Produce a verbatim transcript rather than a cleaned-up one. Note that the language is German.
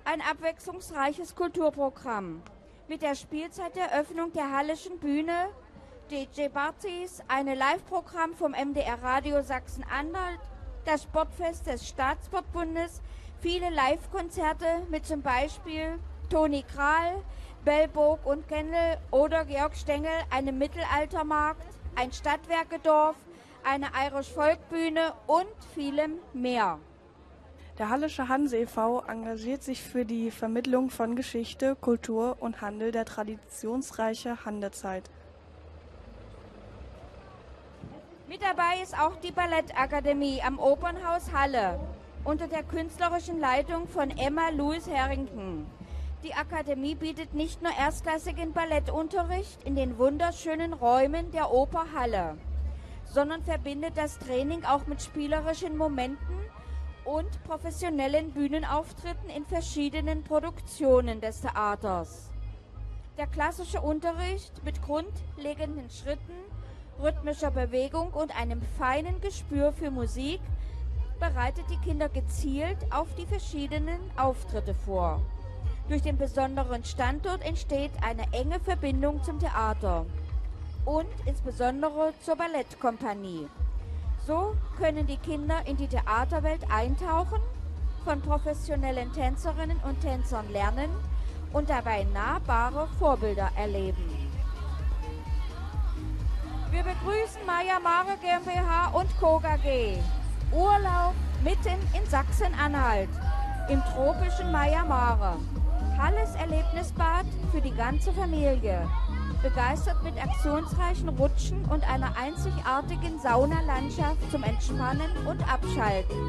ein abwechslungsreiches Kulturprogramm. Mit der Spielzeiteröffnung der Halleschen Bühne, D J-Partys, ein Live-Programm vom M D R-Radio Sachsen-Anhalt, das Sportfest des Staatssportbundes, viele Live-Konzerte mit zum Beispiel Toni Kral, Bellburg und Kendall oder Georg Stengel, einem Mittelaltermarkt, ein Stadtwerkedorf, eine Irish Volkbühne und vielem mehr. Der Hallische Hanse e V engagiert sich für die Vermittlung von Geschichte, Kultur und Handel der traditionsreichen Handzeit. Mit dabei ist auch die Ballettakademie am Opernhaus Halle unter der künstlerischen Leitung von Emma Louis Harrington. Die Akademie bietet nicht nur erstklassigen Ballettunterricht in den wunderschönen Räumen der Oper Halle, sondern verbindet das Training auch mit spielerischen Momenten und professionellen Bühnenauftritten in verschiedenen Produktionen des Theaters. Der klassische Unterricht mit grundlegenden Schritten, rhythmischer Bewegung und einem feinen Gespür für Musik bereitet die Kinder gezielt auf die verschiedenen Auftritte vor. Durch den besonderen Standort entsteht eine enge Verbindung zum Theater und insbesondere zur Ballettkompanie. So können die Kinder in die Theaterwelt eintauchen, von professionellen Tänzerinnen und Tänzern lernen und dabei nahbare Vorbilder erleben. Wir begrüßen Maya Mare GmbH und Co. K G. Urlaub mitten in Sachsen-Anhalt, im tropischen Maya Mare. Halles Erlebnisbad für die ganze Familie. Begeistert mit aktionsreichen Rutschen und einer einzigartigen Saunalandschaft zum Entspannen und Abschalten.